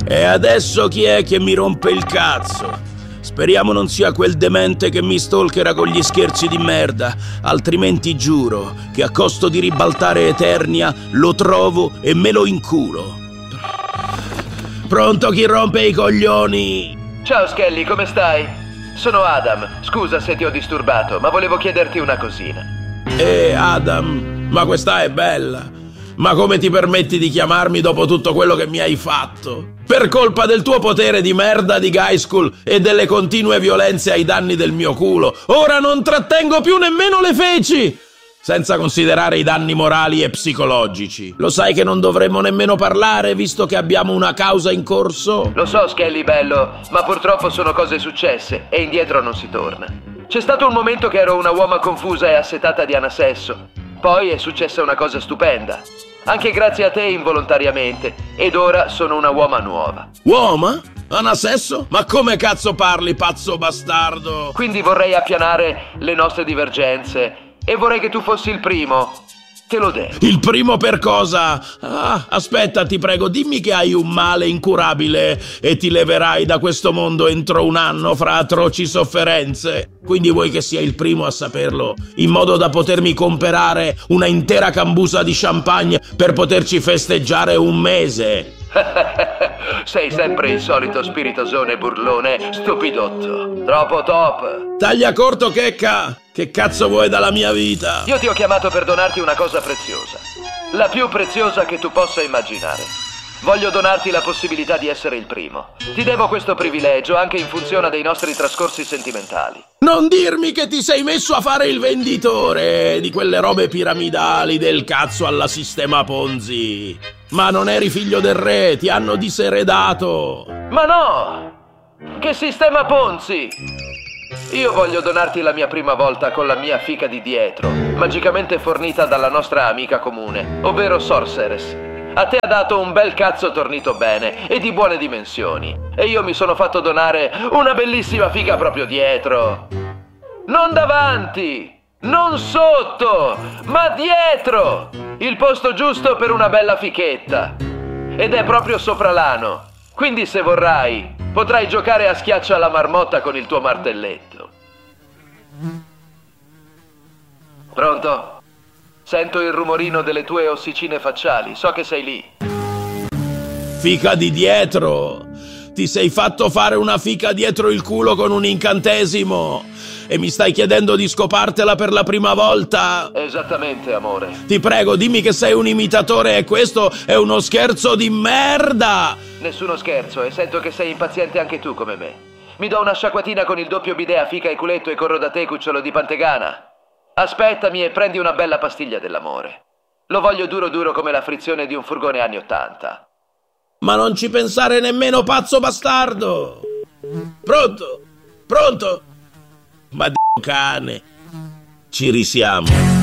E adesso chi è che mi rompe il cazzo? Speriamo non sia quel demente che mi stalkerà con gli scherzi di merda, altrimenti giuro che a costo di ribaltare Eternia lo trovo e me lo inculo. Pronto chi rompe i coglioni? Ciao Skelly, come stai? Sono Adam, scusa se ti ho disturbato, ma volevo chiederti una cosina. Adam, ma questa è bella. Ma come ti permetti di chiamarmi dopo tutto quello che mi hai fatto? Per colpa del tuo potere di merda di Gaiskull e delle continue violenze ai danni del mio culo, ora non trattengo più nemmeno le feci! Senza considerare i danni morali e psicologici. Lo sai che non dovremmo nemmeno parlare, visto che abbiamo una causa in corso? Lo so, Skelly, bello, ma purtroppo sono cose successe e indietro non si torna. C'è stato un momento che ero una uomo confusa e assetata di anasesso. Poi è successa una cosa stupenda. Anche grazie a te involontariamente. Ed ora sono una uomo nuova. Uoma? Anasesso? Ma come cazzo parli, pazzo bastardo? Quindi vorrei appianare le nostre divergenze e vorrei che tu fossi il primo. Te lo devo. Il primo per cosa? Ah, aspetta, ti prego, dimmi che hai un male incurabile e ti leverai da questo mondo entro un anno fra atroci sofferenze. Quindi vuoi che sia il primo a saperlo, in modo da potermi comperare una intera cambusa di champagne per poterci festeggiare un mese? Sei sempre il solito spiritosone burlone, stupidotto. Troppo top. Taglia corto, Checca! Che cazzo vuoi dalla mia vita? Io ti ho chiamato per donarti una cosa preziosa. La più preziosa che tu possa immaginare. Voglio donarti la possibilità di essere il primo. Ti devo questo privilegio anche in funzione dei nostri trascorsi sentimentali. Non dirmi che ti sei messo a fare il venditore di quelle robe piramidali del cazzo alla sistema Ponzi. Ma non eri figlio del re, ti hanno diseredato. Ma no! Che sistema Ponzi? Io voglio donarti la mia prima volta con la mia fica di dietro, magicamente fornita dalla nostra amica comune, ovvero Sorceress. A te ha dato un bel cazzo tornito bene e di buone dimensioni. E io mi sono fatto donare una bellissima figa proprio dietro. Non davanti, non sotto, ma dietro. Il posto giusto per una bella fichetta. Ed è proprio sopra l'ano. Quindi se vorrai, potrai giocare a schiaccia alla marmotta con il tuo martelletto. Pronto? Sento il rumorino delle tue ossicine facciali, so che sei lì. Fica di dietro! Ti sei fatto fare una fica dietro il culo con un incantesimo! E mi stai chiedendo di scopartela per la prima volta? Esattamente, amore. Ti prego, dimmi che sei un imitatore e questo è uno scherzo di merda! Nessuno scherzo, e sento che sei impaziente anche tu come me. Mi do una sciacquatina con il doppio bidet a fica e culetto e corro da te, cucciolo di Pantegana. Aspettami e prendi una bella pastiglia dell'amore. Lo voglio duro duro come la frizione di un furgone anni '80. Ma non ci pensare nemmeno, pazzo bastardo! Pronto? Pronto? Ma cane, ci risiamo.